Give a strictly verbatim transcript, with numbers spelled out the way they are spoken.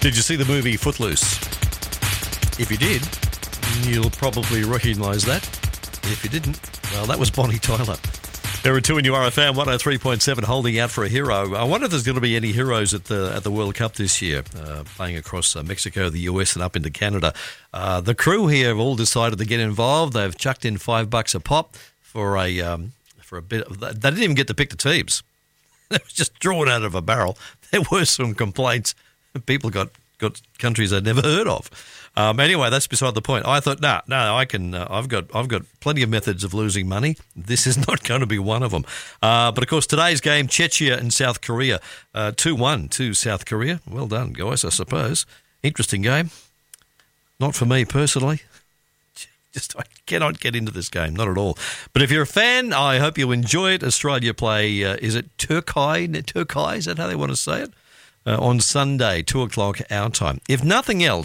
Did you see the movie Footloose? If you did, you'll probably recognise that. If you didn't, well, that was Bonnie Tyler. There are two in your R F M, one oh three point seven, holding out for a hero. I wonder if there's going to be any heroes at the at the World Cup this year, uh, playing across uh, Mexico, the U S, and up into Canada. Uh, the crew here have all decided to get involved. They've chucked in five bucks a pop for a um, for a bit. Of, they didn't even get to pick the teams. It was just drawn out of a barrel. There were some complaints. People got, got countries they'd never heard of. Um, anyway, that's beside the point. I thought, no, nah, no, nah, I can. Uh, I've got, I've got plenty of methods of losing money. This is not going to be one of them. Uh, but of course, today's game, Czechia and South Korea, uh, two one to South Korea. Well done, guys. I suppose interesting game. Not for me personally. Just I cannot get into this game, not at all. But if you're a fan, I hope you enjoy it. Australia play. Uh, is it Turkey? Turkey? Is that how they want to say it? Uh, on Sunday, two o'clock our time. If nothing else.